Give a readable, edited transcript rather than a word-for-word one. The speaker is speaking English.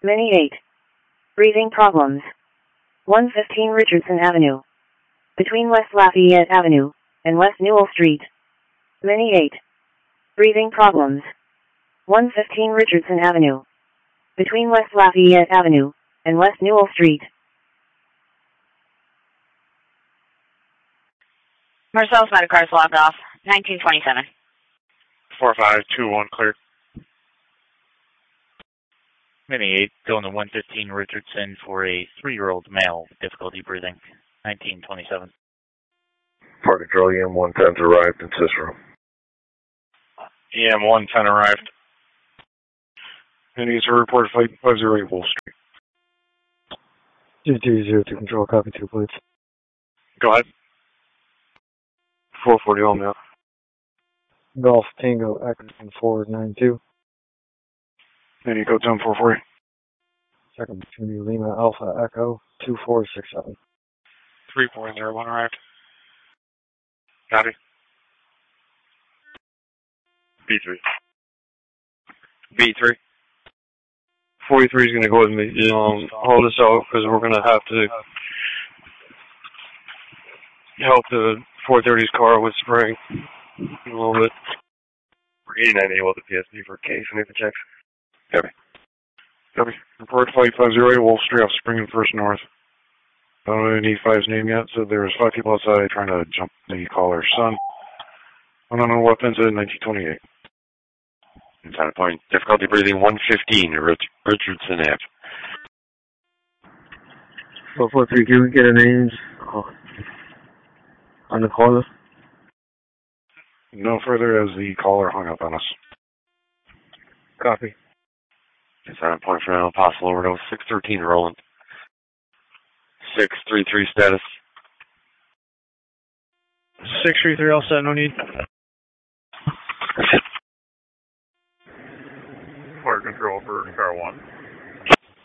Mini 8. Breathing problems. 115 Richardson Avenue. Between West Lafayette Avenue and West Newell Street. Mini 8. Breathing problems. 115 Richardson Avenue. Between West Lafayette Avenue and West Newell Street. Marcellus Medicars logged off. 1927. 4521 cleared. Mini 8, going to 115 Richardson for a 3-year-old male with difficulty breathing. 1927. Park Control, EM 110 arrived in Cicero. EM 110 arrived. And he's a report flight 508 Wolf Street. 230 control, copy 2, please. Go ahead. 440 all now. Golf Tango Echo 492. And you go down 440. Second opportunity Lima Alpha Echo 2467. 3401 arrived. Copy. B3. B3. 43 is going to go ahead and hold us out because we're going to have to help the 430's car with spraying a little bit. We're 89A with the PSP for case. Any the checks? Copy. Copy. Report flight 508 Wolf Street off Spring and First North. I don't really need 5's name yet, so there was 5 people outside trying to jump the caller's son. Unknown weapons at 1928. Inside point. Difficulty breathing 115 Richardson Ave. 443, can we get a names on the caller? No further as the caller hung up on us. Copy. Inside point for now. Possible overdose. 613 Roland. 633 status. 633 all set, no need. Fire control for car 1.